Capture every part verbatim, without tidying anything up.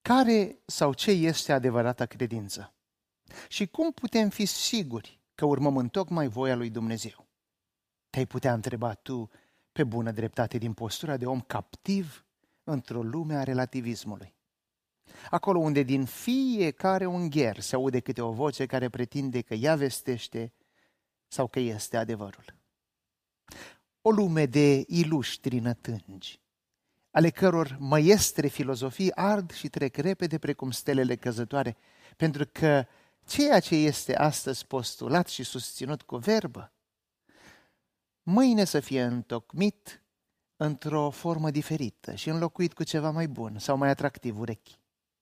Care sau ce este adevărata credință? Și cum putem fi siguri că urmăm întocmai voia lui Dumnezeu? Te-ai putea întreba tu pe bună dreptate din postura de om captiv într-o lume a relativismului. Acolo unde din fiecare ungher se aude câte o voce care pretinde că ea vestește sau că este adevărul. O lume de iluștri nătângi, ale căror măiestre filozofii ard și trec repede precum stelele căzătoare, pentru că ceea ce este astăzi postulat și susținut cu verbă, mâine să fie întocmit într-o formă diferită și înlocuit cu ceva mai bun sau mai atractiv urechii.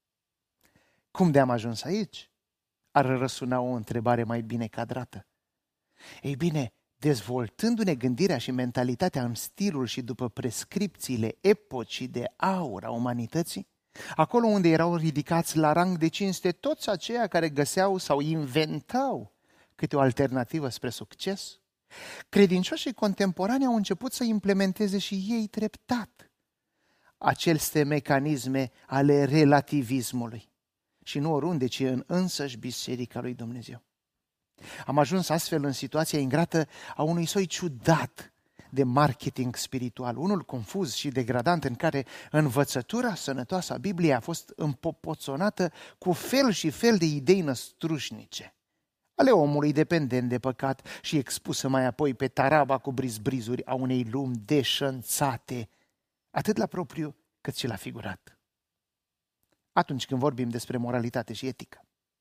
Cum de am ajuns aici? Ar răsuna o întrebare mai bine cadrată. Ei bine, dezvoltându-ne gândirea și mentalitatea în stilul și după prescripțiile epocii de aur a umanității, acolo unde erau ridicați la rang de cinste toți aceia care găseau sau inventau câte o alternativă spre succes, credincioșii contemporani au început să implementeze și ei treptat aceste mecanisme ale relativismului. Și nu oriunde, ci în însăși Biserica lui Dumnezeu. Am ajuns astfel în situația ingrată a unui soi ciudat de marketing spiritual, unul confuz și degradant în care învățătura sănătoasă a Bibliei a fost împopoțonată cu fel și fel de idei năstrușnice, ale omului dependent de păcat și expusă mai apoi pe taraba cu brizbrizuri a unei lumi deșănțate, atât la propriu cât și la figurat. Atunci când vorbim despre moralitate și etică.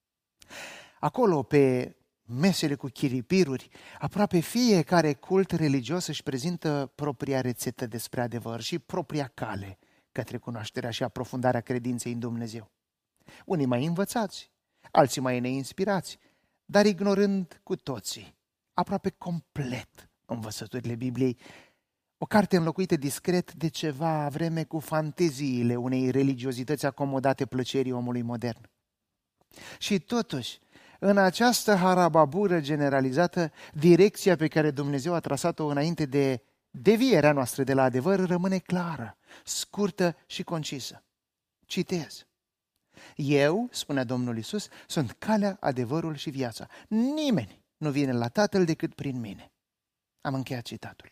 Acolo, pe mesele cu chiripiruri, aproape fiecare cult religios își prezintă propria rețetă despre adevăr și propria cale către cunoașterea și aprofundarea credinței în Dumnezeu. Unii mai învățați, alții mai neinspirați, dar ignorând cu toții, aproape complet, învățăturile Bibliei, o carte înlocuită discret de ceva vreme cu fanteziile unei religiozități acomodate plăcerii omului modern. Și totuși, în această harababură generalizată, direcția pe care Dumnezeu a trasat-o înainte de devierea noastră de la adevăr rămâne clară, scurtă și concisă. Citez. Eu, spune Domnul Iisus, sunt calea, adevărul și viața. Nimeni nu vine la Tatăl decât prin mine. Am încheiat citatul.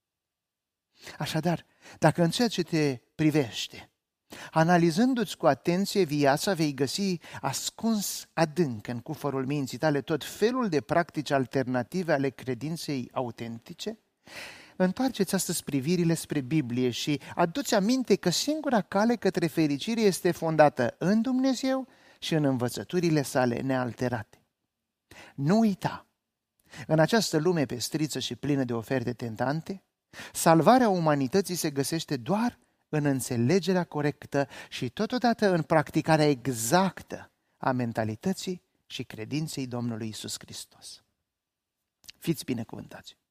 Așadar, dacă în ceea ce te privește, analizându-ți cu atenție viața, vei găsi ascuns adânc în cufărul minții tale tot felul de practici alternative ale credinței autentice, întoarceți astăzi privirile spre Biblie și adu-ți aminte că singura cale către fericire este fondată în Dumnezeu și în învățăturile sale nealterate. Nu uita, în această lume pestriță și plină de oferte tentante, salvarea umanității se găsește doar în înțelegerea corectă și totodată în practicarea exactă a mentalității și credinței Domnului Iisus Hristos. Fiți binecuvântați!